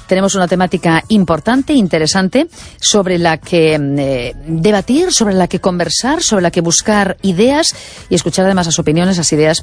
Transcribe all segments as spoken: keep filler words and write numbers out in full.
tenemos una temática importante, interesante, sobre la que eh, debatir, sobre la que conversar, sobre la que buscar ideas y escuchar además las opiniones, las ideas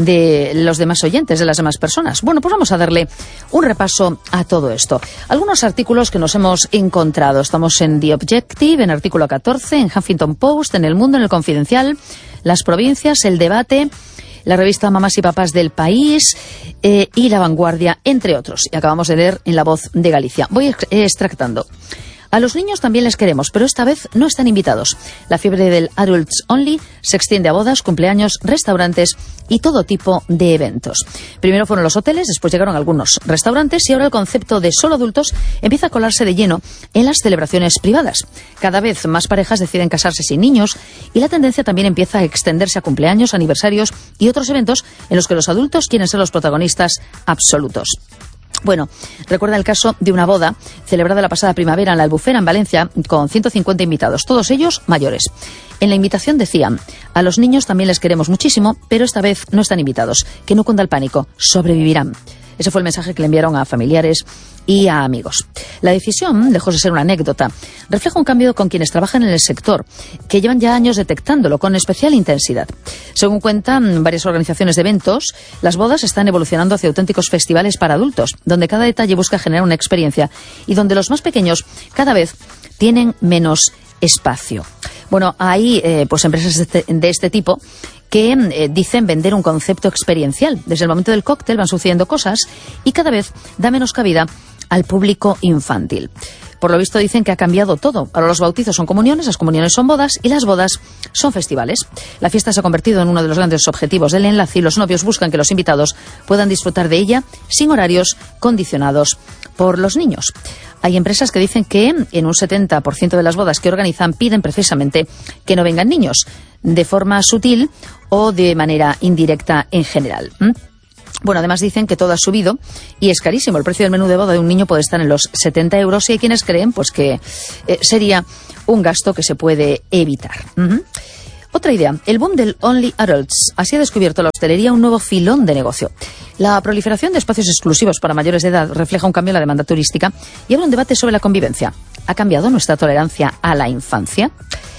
de los demás oyentes, de las demás personas. Bueno, pues vamos a darle un repaso a todo esto. Algunos artículos que nos hemos encontrado. Estamos en The Objective, en artículo catorce, en Huffington Post, en El Mundo, en El Confidencial, Las Provincias, El Debate, la revista Mamás y Papás del País eh, y La Vanguardia, entre otros. Y acabamos de leer en La Voz de Galicia. Voy extractando. A los niños también les queremos, pero esta vez no están invitados. La fiebre del Adults Only se extiende a bodas, cumpleaños, restaurantes y todo tipo de eventos. Primero fueron los hoteles, después llegaron algunos restaurantes y ahora el concepto de solo adultos empieza a colarse de lleno en las celebraciones privadas. Cada vez más parejas deciden casarse sin niños y la tendencia también empieza a extenderse a cumpleaños, aniversarios y otros eventos en los que los adultos quieren ser los protagonistas absolutos. Bueno, recuerda el caso de una boda celebrada la pasada primavera en la Albufera, en Valencia, con ciento cincuenta invitados, todos ellos mayores. En la invitación decían: a los niños también les queremos muchísimo, pero esta vez no están invitados. Que no cunda el pánico, sobrevivirán. Ese fue el mensaje que le enviaron a familiares y a amigos. La decisión, lejos de ser una anécdota, refleja un cambio con quienes trabajan en el sector, que llevan ya años detectándolo con especial intensidad. Según cuentan varias organizaciones de eventos, las bodas están evolucionando hacia auténticos festivales para adultos, donde cada detalle busca generar una experiencia y donde los más pequeños cada vez tienen menos espacio. Bueno, hay eh, pues empresas de este, de este tipo que eh, dicen vender un concepto experiencial. Desde el momento del cóctel van sucediendo cosas y cada vez da menos cabida al público infantil. Por lo visto dicen que ha cambiado todo. Ahora los bautizos son comuniones, las comuniones son bodas y las bodas son festivales. La fiesta se ha convertido en uno de los grandes objetivos del enlace y los novios buscan que los invitados puedan disfrutar de ella sin horarios condicionados por los niños. Hay empresas que dicen que en un setenta por ciento de las bodas que organizan piden precisamente que no vengan niños, de forma sutil o de manera indirecta en general. ¿Mm? Bueno, además dicen que todo ha subido y es carísimo. El precio del menú de boda de un niño puede estar en los setenta euros y hay quienes creen pues que eh, sería un gasto que se puede evitar. Uh-huh. Otra idea, el boom del Only Adults. Así ha descubierto la hostelería un nuevo filón de negocio. La proliferación de espacios exclusivos para mayores de edad refleja un cambio en la demanda turística y abre un debate sobre la convivencia. ¿Ha cambiado nuestra tolerancia a la infancia?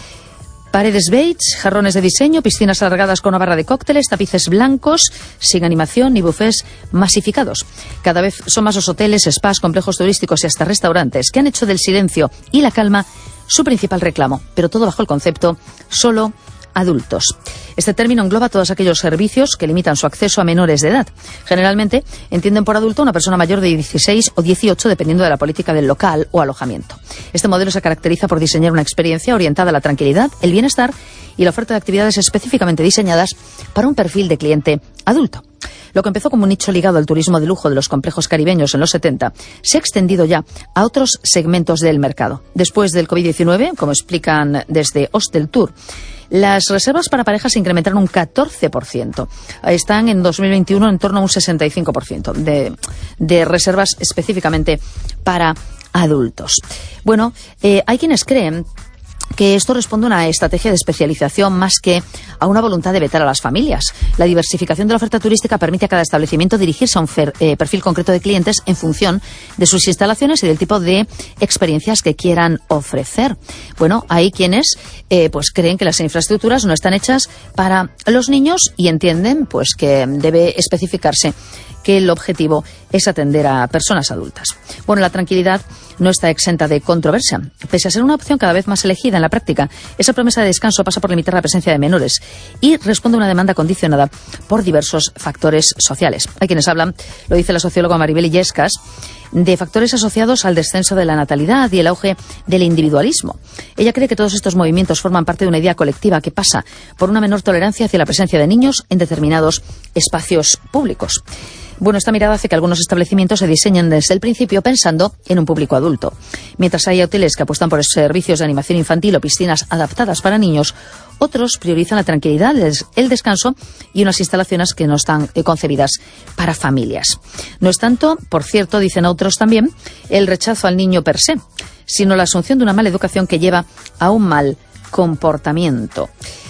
Paredes beige, jarrones de diseño, piscinas alargadas con una barra de cócteles, tapices blancos, sin animación y bufés masificados. Cada vez son más los hoteles, spas, complejos turísticos y hasta restaurantes que han hecho del silencio y la calma su principal reclamo, pero todo bajo el concepto solo adultos. Este término engloba todos aquellos servicios que limitan su acceso a menores de edad. Generalmente entienden por adulto a una persona mayor de dieciséis o dieciocho, dependiendo de la política del local o alojamiento. Este modelo se caracteriza por diseñar una experiencia orientada a la tranquilidad, el bienestar y la oferta de actividades específicamente diseñadas para un perfil de cliente adulto. Lo que empezó como un nicho ligado al turismo de lujo de los complejos caribeños en los setenta se ha extendido ya a otros segmentos del mercado. Después del COVID diecinueve, como explican desde Hostel Tour, las reservas para parejas se incrementaron un catorce por ciento. Están en dos mil veintiuno en torno a un sesenta y cinco por ciento de, de reservas específicamente para adultos. Bueno, eh, hay quienes creen que esto responde a una estrategia de especialización más que a una voluntad de vetar a las familias. La diversificación de la oferta turística permite a cada establecimiento dirigirse a un fer, eh, perfil concreto de clientes en función de sus instalaciones y del tipo de experiencias que quieran ofrecer. Bueno, hay quienes eh, pues creen que las infraestructuras no están hechas para los niños y entienden pues que debe especificarse que el objetivo es atender a personas adultas. Bueno, la tranquilidad no está exenta de controversia. Pese a ser una opción cada vez más elegida en la práctica, esa promesa de descanso pasa por limitar la presencia de menores y responde a una demanda condicionada por diversos factores sociales. Hay quienes hablan, lo dice la socióloga Maribel Illescas, de factores asociados al descenso de la natalidad y el auge del individualismo. Ella cree que todos estos movimientos forman parte de una idea colectiva que pasa por una menor tolerancia hacia la presencia de niños en determinados espacios públicos. Bueno, esta mirada hace que algunos establecimientos se diseñen desde el principio pensando en un público adulto. Mientras hay hoteles que apuestan por servicios de animación infantil o piscinas adaptadas para niños, otros priorizan la tranquilidad, el descanso y unas instalaciones que no están concebidas para familias. No es tanto, por cierto, dicen otros también, el rechazo al niño per se, sino la asunción de una mala educación que lleva a un mal comportamiento.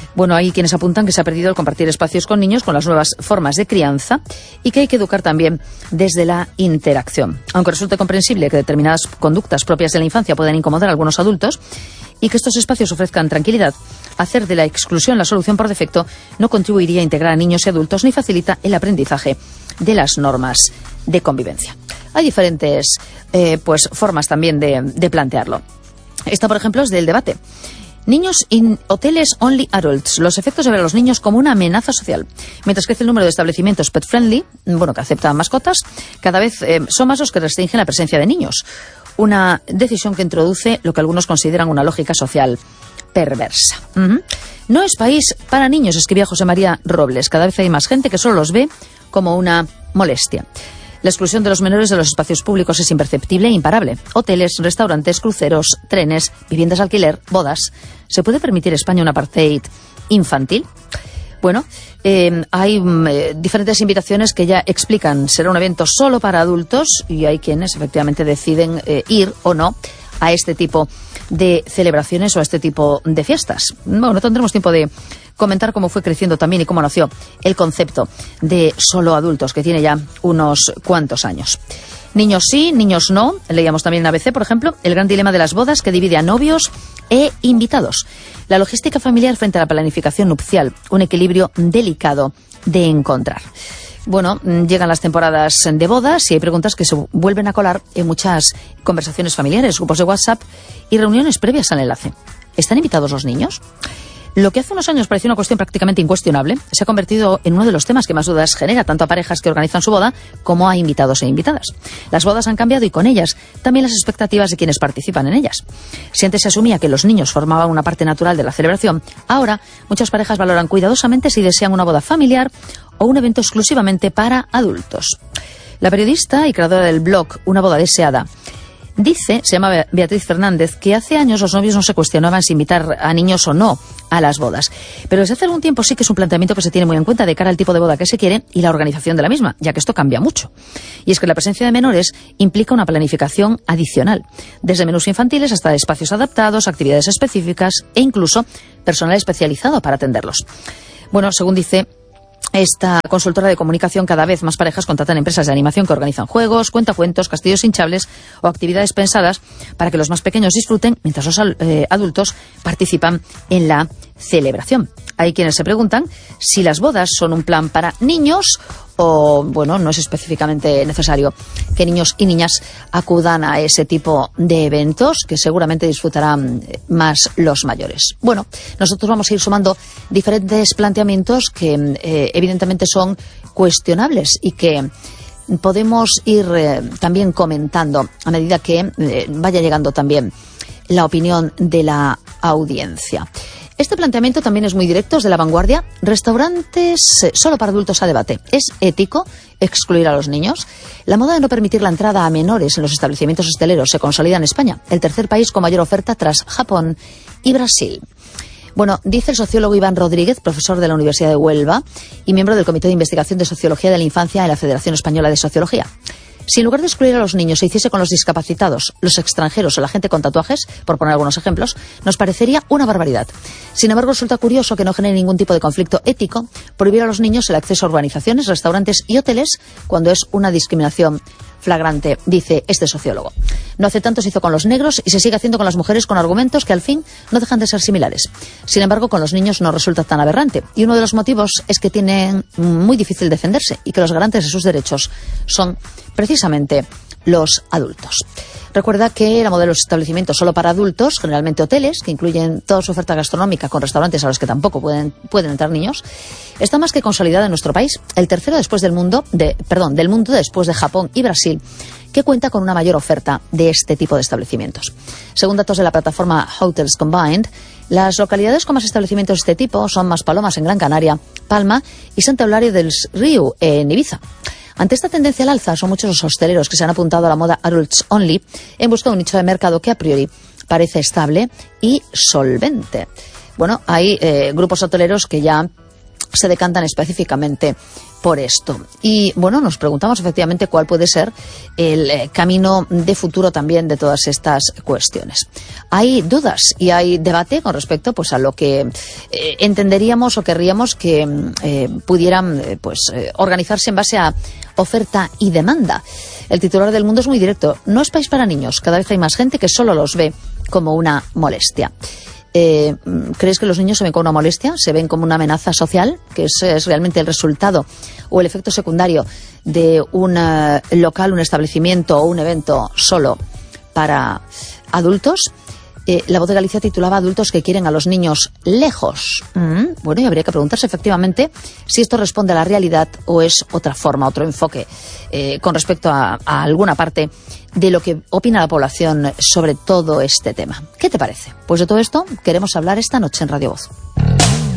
Bueno, hay quienes apuntan que se ha perdido el compartir espacios con niños con las nuevas formas de crianza y que hay que educar también desde la interacción. Aunque resulte comprensible que determinadas conductas propias de la infancia pueden incomodar a algunos adultos y que estos espacios ofrezcan tranquilidad, hacer de la exclusión la solución por defecto no contribuiría a integrar a niños y adultos ni facilita el aprendizaje de las normas de convivencia. Hay diferentes eh, pues, formas también de, de plantearlo. Esta, por ejemplo, es del debate. Niños in hoteles only adults. Los efectos de ver a los niños como una amenaza social. Mientras crece el número de establecimientos pet friendly, bueno, que aceptan mascotas, cada vez eh, son más los que restringen la presencia de niños. Una decisión que introduce lo que algunos consideran una lógica social perversa. Uh-huh. No es país para niños, escribía José María Robles. Cada vez hay más gente que solo los ve como una molestia. La exclusión de los menores de los espacios públicos es imperceptible e imparable. Hoteles, restaurantes, cruceros, trenes, viviendas de alquiler, bodas. ¿Se puede permitir España un apartheid infantil? Bueno, eh, hay eh, diferentes invitaciones que ya explican. Será un evento solo para adultos y hay quienes efectivamente deciden eh, ir o no a este tipo de celebraciones o a este tipo de fiestas. Bueno, no tendremos tiempo de comentar cómo fue creciendo también y cómo nació el concepto de solo adultos, que tiene ya unos cuantos años. Niños sí, niños no. Leíamos también en A B C, por ejemplo, el gran dilema de las bodas que divide a novios e invitados. La logística familiar frente a la planificación nupcial, un equilibrio delicado de encontrar. Bueno, llegan las temporadas de bodas y hay preguntas que se vuelven a colar en muchas conversaciones familiares, grupos de WhatsApp y reuniones previas al enlace. ¿Están invitados los niños? Lo que hace unos años parecía una cuestión prácticamente incuestionable se ha convertido en uno de los temas que más dudas genera tanto a parejas que organizan su boda como a invitados e invitadas. Las bodas han cambiado y con ellas también las expectativas de quienes participan en ellas. Si antes se asumía que los niños formaban una parte natural de la celebración, ahora muchas parejas valoran cuidadosamente si desean una boda familiar o un evento exclusivamente para adultos. La periodista y creadora del blog Una boda deseada dice, se llama Beatriz Fernández, que hace años los novios no se cuestionaban si invitar a niños o no a las bodas. Pero desde hace algún tiempo sí que es un planteamiento que se tiene muy en cuenta de cara al tipo de boda que se quiere y la organización de la misma, ya que esto cambia mucho. Y es que la presencia de menores implica una planificación adicional, desde menús infantiles hasta espacios adaptados, actividades específicas e incluso personal especializado para atenderlos. Bueno, según dice esta consultora de comunicación, cada vez más parejas contratan empresas de animación que organizan juegos, cuentacuentos, castillos hinchables o actividades pensadas para que los más pequeños disfruten mientras los eh, adultos participan en la celebración. Hay quienes se preguntan si las bodas son un plan para niños o, bueno, no es específicamente necesario que niños y niñas acudan a ese tipo de eventos que seguramente disfrutarán más los mayores. Bueno, nosotros vamos a ir sumando diferentes planteamientos que eh, evidentemente son cuestionables y que podemos ir eh, también comentando a medida que eh, vaya llegando también la opinión de la audiencia. Este planteamiento también es muy directo, es de La Vanguardia. Restaurantes solo para adultos a debate. ¿Es ético excluir a los niños? La moda de no permitir la entrada a menores en los establecimientos hosteleros se consolida en España, el tercer país con mayor oferta tras Japón y Brasil. Bueno, dice el sociólogo Iván Rodríguez, profesor de la Universidad de Huelva y miembro del Comité de Investigación de Sociología de la Infancia en la Federación Española de Sociología. Si en lugar de excluir a los niños se hiciese con los discapacitados, los extranjeros o la gente con tatuajes, por poner algunos ejemplos, nos parecería una barbaridad. Sin embargo, resulta curioso que no genere ningún tipo de conflicto ético prohibir a los niños el acceso a urbanizaciones, restaurantes y hoteles cuando es una discriminación flagrante, dice este sociólogo. No hace tanto se hizo con los negros y se sigue haciendo con las mujeres con argumentos que al fin no dejan de ser similares. Sin embargo, con los niños no resulta tan aberrante y uno de los motivos es que tienen muy difícil defenderse y que los garantes de sus derechos son precisamente los adultos. Recuerda que la modelo de establecimientos solo para adultos, generalmente hoteles, que incluyen toda su oferta gastronómica con restaurantes a los que tampoco pueden, pueden entrar niños, está más que consolidada en nuestro país, el tercero después del mundo, de, perdón, del mundo después de Japón y Brasil, que cuenta con una mayor oferta de este tipo de establecimientos. Según datos de la plataforma Hotels Combined, las localidades con más establecimientos de este tipo son Maspalomas en Gran Canaria, Palma y Santa Eulalia del Riu en Ibiza. Ante esta tendencia al alza, son muchos los hosteleros que se han apuntado a la moda adults only en busca de un nicho de mercado que a priori parece estable y solvente. Bueno, hay eh, grupos hoteleros que ya se decantan específicamente por esto. Y bueno, nos preguntamos efectivamente cuál puede ser el eh, camino de futuro también de todas estas cuestiones. Hay dudas y hay debate con respecto pues a lo que eh, entenderíamos o querríamos que eh, pudieran eh, pues eh, organizarse en base a oferta y demanda. El titular del Mundo es muy directo. No es país para niños. Cada vez hay más gente que solo los ve como una molestia. Eh, ¿Crees que los niños se ven como una molestia? ¿Se ven como una amenaza social? ¿Que ese es realmente el resultado o el efecto secundario de un uh, local, un establecimiento o un evento solo para adultos? Eh, la Voz de Galicia titulaba Adultos que quieren a los niños lejos. Mm, bueno, y habría que preguntarse efectivamente si esto responde a la realidad o es otra forma, otro enfoque eh, con respecto a, a alguna parte de lo que opina la población sobre todo este tema. ¿Qué te parece? Pues de todo esto queremos hablar esta noche en Radio Voz.